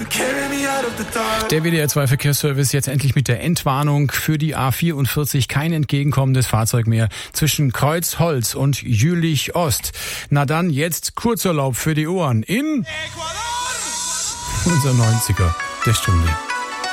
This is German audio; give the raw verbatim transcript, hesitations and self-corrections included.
Der W D R zwei Verkehrsservice jetzt endlich mit der Entwarnung für die A vierundvierzig. Kein entgegenkommendes Fahrzeug mehr zwischen Kreuzholz und Jülich Ost. Na dann jetzt Kurzurlaub für die Ohren in Ecuador! Unser neunziger der Stunde.